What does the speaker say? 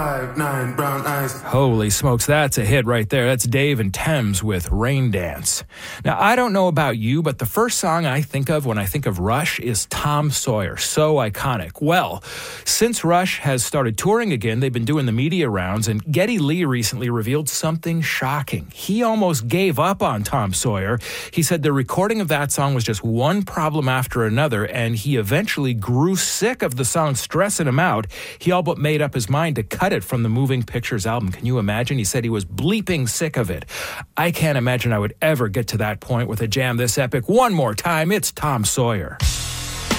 5'9" brown eyes. Holy smokes, that's a hit right there. That's Dave and Thames with Rain Dance. Now, I don't know about you, but the first song I think of when I think of Rush is Tom Sawyer. So iconic. Well, since Rush has started touring again, they've been doing the media rounds, and Geddy Lee recently revealed something shocking. He almost gave up on Tom Sawyer. He said the recording of that song was just one problem after another, and he eventually grew sick of the song stressing him out. He all but made up his mind to cut it from the Moving Pictures album. Can you imagine? He said he was bleeping sick of it. I can't imagine I would ever get to that point with a jam this epic. One more time, it's Tom Sawyer.